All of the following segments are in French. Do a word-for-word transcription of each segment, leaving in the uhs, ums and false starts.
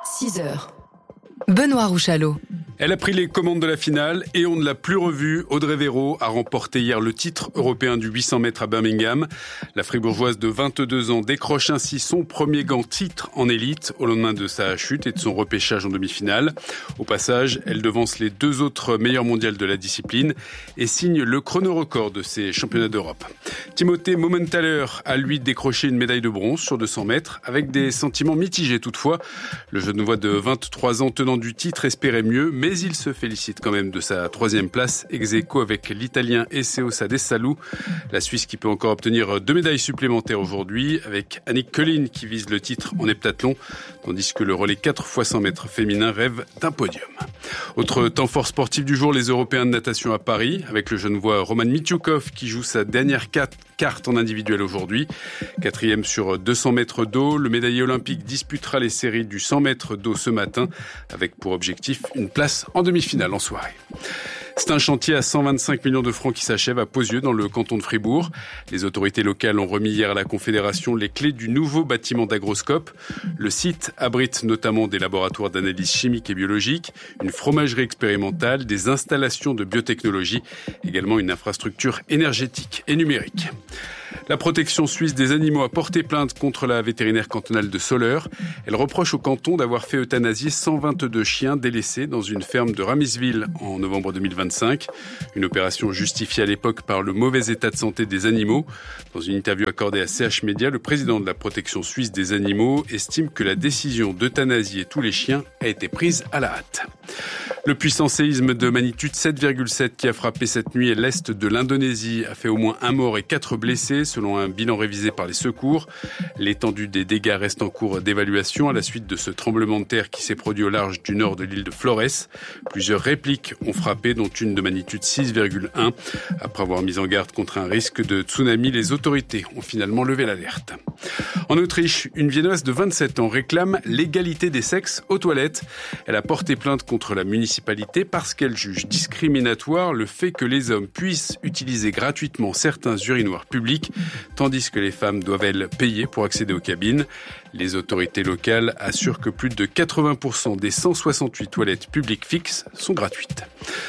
six heures. Benoît Rouchalot. Elle a pris les commandes de la finale et on ne l'a plus revue. Audrey Véro a remporté hier le titre européen du huit cents mètres à Birmingham. La Fribourgeoise de vingt-deux ans décroche ainsi son premier grand titre en élite au lendemain de sa chute et de son repêchage en demi-finale. Au passage, elle devance les deux autres meilleures mondiales de la discipline et signe le chrono-record de ces championnats d'Europe. Timothée Momentaler a lui décroché une médaille de bronze sur deux cents mètres avec des sentiments mitigés toutefois. Le Genevois de vingt-trois ans tenant du titre espérait mieux, mais il se félicite quand même de sa troisième place, ex aequo avec l'Italien Eseosa Desalou. La Suisse qui peut encore obtenir deux médailles supplémentaires aujourd'hui, avec Annick Collin qui vise le titre en heptathlon, tandis que le relais quatre fois cent mètres féminin rêve d'un podium. Autre temps fort sportif du jour, les Européens de natation à Paris, avec le Genevois Roman Mitchoukov qui joue sa dernière carte en individuel aujourd'hui. Quatrième sur deux cents mètres d'eau, le médaillé olympique disputera les séries du cent mètres d'eau ce matin, avec pour objectif une place en demi-finale en soirée. C'est un chantier à cent vingt-cinq millions de francs qui s'achève à Pozieux dans le canton de Fribourg. Les autorités locales ont remis hier à la Confédération les clés du nouveau bâtiment d'Agroscope. Le site abrite notamment des laboratoires d'analyse chimique et biologique, une fromagerie expérimentale, des installations de biotechnologie, également une infrastructure énergétique et numérique. La protection suisse des animaux a porté plainte contre la vétérinaire cantonale de Soleure. Elle reproche au canton d'avoir fait euthanasier cent vingt-deux chiens délaissés dans une ferme de Ramisville en novembre deux mille vingt-cinq. Une opération justifiée à l'époque par le mauvais état de santé des animaux. Dans une interview accordée à C H Média, le président de la protection suisse des animaux estime que la décision d'euthanasier tous les chiens a été prise à la hâte. Le puissant séisme de magnitude sept virgule sept qui a frappé cette nuit à l'est de l'Indonésie a fait au moins un mort et quatre blessés, selon un bilan révisé par les secours. L'étendue des dégâts reste en cours d'évaluation à la suite de ce tremblement de terre qui s'est produit au large du nord de l'île de Flores. Plusieurs répliques ont frappé, dont une de magnitude six virgule un. Après avoir mis en garde contre un risque de tsunami, les autorités ont finalement levé l'alerte. En Autriche, une Viennoise de vingt-sept ans réclame l'égalité des sexes aux toilettes. Elle a porté plainte contre la municipalité parce qu'elle juge discriminatoire le fait que les hommes puissent utiliser gratuitement certains urinoirs publics, tandis que les femmes doivent, elles, payer pour accéder aux cabines. Les autorités locales assurent que plus de quatre-vingts pour cent des cent soixante-huit toilettes publiques fixes sont gratuites.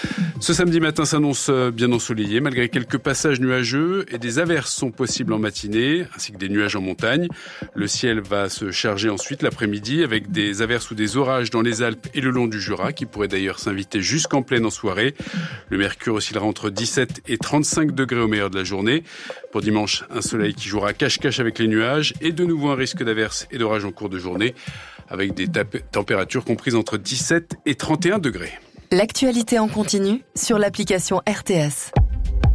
Ce samedi matin s'annonce bien ensoleillé, malgré quelques passages nuageux, et des averses sont possibles en matinée, ainsi que des nuages en montagne. Le ciel va se charger ensuite l'après-midi, avec des averses ou des orages dans les Alpes et le long du Jura, qui pourraient d'ailleurs s'inviter jusqu'en pleine en soirée. Le mercure oscillera entre dix-sept et trente-cinq degrés au meilleur de la journée. Pour dimanche, un soleil qui jouera cache-cache avec les nuages, et de nouveau un risque d'averses et d'orages en cours de journée, avec des tap- températures comprises entre dix-sept et trente et un degrés. L'actualité en continu sur l'application R T S.